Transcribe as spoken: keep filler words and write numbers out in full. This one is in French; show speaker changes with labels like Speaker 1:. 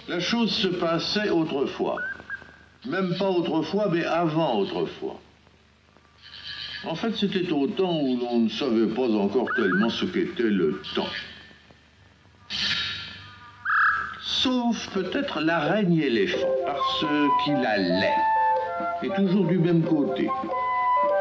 Speaker 1: La chose se passait autrefois. Même pas autrefois, mais avant autrefois. En fait, c'était au temps où l'on ne savait pas encore tellement ce qu'était le temps. Sauf peut-être l'araignée éléphant, parce qu'il allait. Et toujours du même côté.